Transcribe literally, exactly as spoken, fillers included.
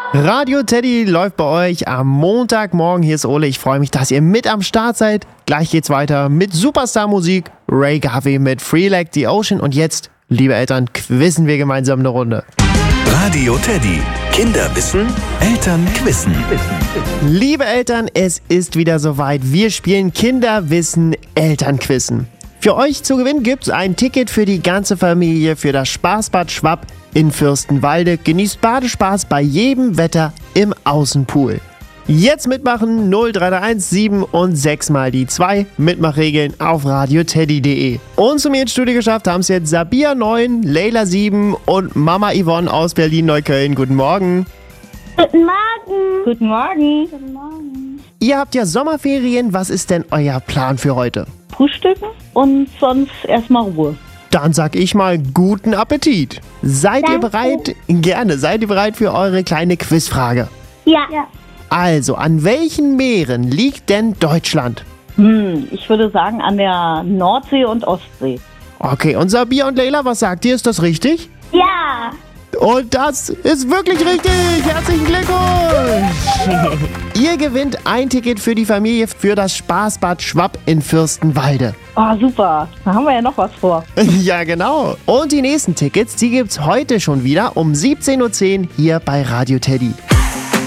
Radio Teddy läuft bei euch am Montagmorgen. Hier ist Ole. Ich freue mich, dass ihr mit am Start seid. Gleich geht's weiter mit Superstar-Musik. Ray Garvey mit Free Like the Ocean. Und jetzt, liebe Eltern, quizzen wir gemeinsam eine Runde. Radio Teddy. Kinder wissen, Eltern quizzen. Liebe Eltern, es ist wieder soweit. Wir spielen Kinderwissen, Elternquizzen. Für euch zu gewinnen gibt's ein Ticket für die ganze Familie für das Spaßbad Schwapp in Fürstenwalde. Genießt Badespaß bei jedem Wetter im Außenpool. Jetzt mitmachen null drei drei eins sieben und sechs mal die zwei. Mitmachregeln auf radioteddy punkt de. Und zu mir ins Studio geschafft haben es jetzt Sabia neun, Leila sieben und Mama Yvonne aus Berlin-Neukölln. Guten Morgen. Guten Morgen. Guten Morgen. Guten Morgen. Ihr habt ja Sommerferien. Was ist denn euer Plan für heute? Frühstücken und sonst erstmal Ruhe. Dann sag ich mal guten Appetit. Seid Danke. ihr bereit? Gerne. Seid ihr bereit für eure kleine Quizfrage? Ja. ja. Also, an welchen Meeren liegt denn Deutschland? Hm, ich würde sagen an der Nordsee und Ostsee. Okay, und Sabia und Leila, was sagt ihr? Ist das richtig? Ja. Und das ist wirklich richtig. Herzlichen Glückwunsch. Ihr gewinnt ein Ticket für die Familie für das Spaßbad Schwapp in Fürstenwalde. Oh, super. Da haben wir ja noch was vor. Ja, genau. Und die nächsten Tickets, die gibt's heute schon wieder um siebzehn Uhr zehn hier bei Radio Teddy.